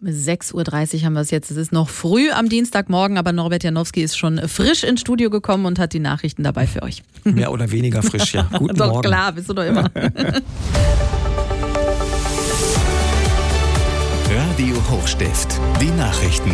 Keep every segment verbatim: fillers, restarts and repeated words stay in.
sechs Uhr dreißig haben wir es jetzt. Es ist noch früh am Dienstagmorgen, aber Norbert Janowski ist schon frisch ins Studio gekommen und hat die Nachrichten dabei für euch. Mehr oder weniger frisch, ja. Guten doch, Morgen. Klar, bist du doch immer. Radio Hochstift, die Nachrichten.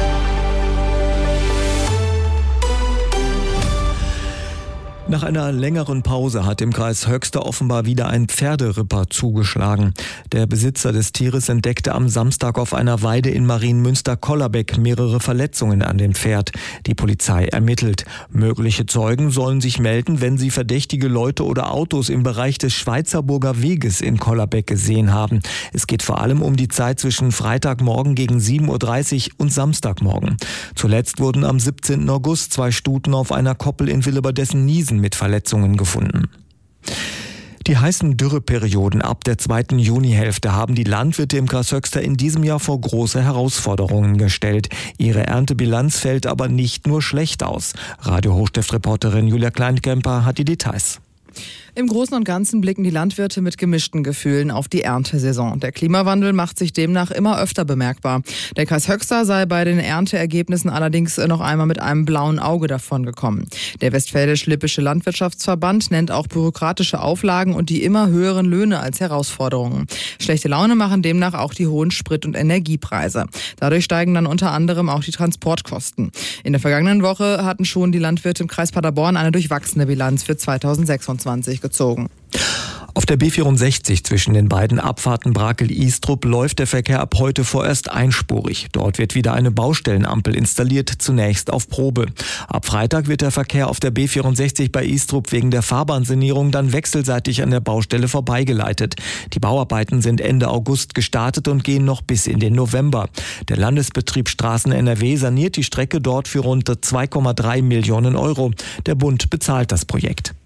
Nach einer längeren Pause hat im Kreis Höxter offenbar wieder ein Pferderipper zugeschlagen. Der Besitzer des Tieres entdeckte am Samstag auf einer Weide in Marienmünster-Kollerbeck mehrere Verletzungen an dem Pferd. Die Polizei ermittelt. Mögliche Zeugen sollen sich melden, wenn sie verdächtige Leute oder Autos im Bereich des Schweizerburger Weges in Kollerbeck gesehen haben. Es geht vor allem um die Zeit zwischen Freitagmorgen gegen sieben Uhr dreißig und Samstagmorgen. Zuletzt wurden am siebzehnten August zwei Stuten auf einer Koppel in Willeberdessen-Niesen mit Verletzungen gefunden. Die heißen Dürreperioden ab der zweiten Junihälfte haben die Landwirte im Kreis Höxter in diesem Jahr vor große Herausforderungen gestellt. Ihre Erntebilanz fällt aber nicht nur schlecht aus. Radio Hochstift-Reporterin Julia Kleinkemper hat die Details. Im Großen und Ganzen blicken die Landwirte mit gemischten Gefühlen auf die Erntesaison. Der Klimawandel macht sich demnach immer öfter bemerkbar. Der Kreis Höxter sei bei den Ernteergebnissen allerdings noch einmal mit einem blauen Auge davongekommen. Der Westfälisch-Lippische Landwirtschaftsverband nennt auch bürokratische Auflagen und die immer höheren Löhne als Herausforderungen. Schlechte Laune machen demnach auch die hohen Sprit- und Energiepreise. Dadurch steigen dann unter anderem auch die Transportkosten. In der vergangenen Woche hatten schon die Landwirte im Kreis Paderborn eine durchwachsene Bilanz für zweitausendsechsundzwanzig gezogen. Auf der B vierundsechzig zwischen den beiden Abfahrten Brakel-Istrup läuft der Verkehr ab heute vorerst einspurig. Dort wird wieder eine Baustellenampel installiert, zunächst auf Probe. Ab Freitag wird der Verkehr auf der B vierundsechzig bei Istrup wegen der Fahrbahnsanierung dann wechselseitig an der Baustelle vorbeigeleitet. Die Bauarbeiten sind Ende August gestartet und gehen noch bis in den November. Der Landesbetrieb Straßen N R W saniert die Strecke dort für rund zwei Komma drei Millionen Euro. Der Bund bezahlt das Projekt.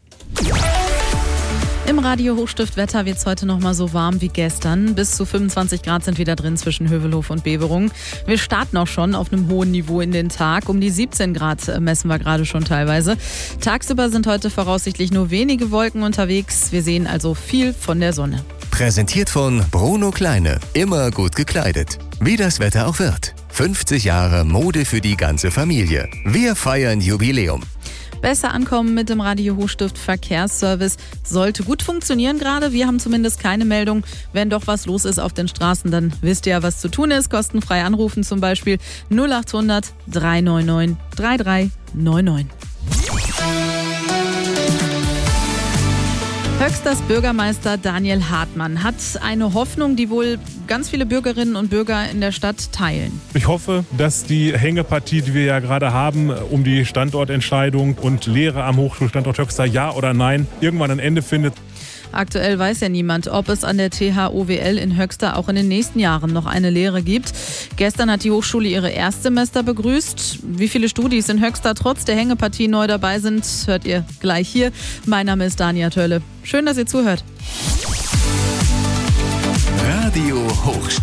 Im Radio Hochstift Wetter wird es heute noch mal so warm wie gestern. Bis zu fünfundzwanzig Grad sind wieder drin zwischen Hövelhof und Beverung. Wir starten auch schon auf einem hohen Niveau in den Tag. Um die siebzehn Grad messen wir gerade schon teilweise. Tagsüber sind heute voraussichtlich nur wenige Wolken unterwegs. Wir sehen also viel von der Sonne. Präsentiert von Bruno Kleine. Immer gut gekleidet. Wie das Wetter auch wird. fünfzig Jahre Mode für die ganze Familie. Wir feiern Jubiläum. Besser ankommen mit dem Radio Hochstift Verkehrsservice sollte gut funktionieren gerade. Wir haben zumindest keine Meldung. Wenn doch was los ist auf den Straßen, dann wisst ihr ja, was zu tun ist. Kostenfrei anrufen zum Beispiel null acht hundert drei neun neun drei drei neun neun. Höxters Bürgermeister Daniel Hartmann hat eine Hoffnung, die wohl ganz viele Bürgerinnen und Bürger in der Stadt teilen. Ich hoffe, dass die Hängepartie, die wir ja gerade haben, um die Standortentscheidung und Lehre am Hochschulstandort Höxter, ja oder nein, irgendwann ein Ende findet. Aktuell weiß ja niemand, ob es an der T H O W L in Höxter auch in den nächsten Jahren noch eine Lehre gibt. Gestern hat die Hochschule ihre Erstsemester begrüßt. Wie viele Studis in Höxter trotz der Hängepartie neu dabei sind, hört ihr gleich hier. Mein Name ist Dania Tölle. Schön, dass ihr zuhört. Radio Hochstift.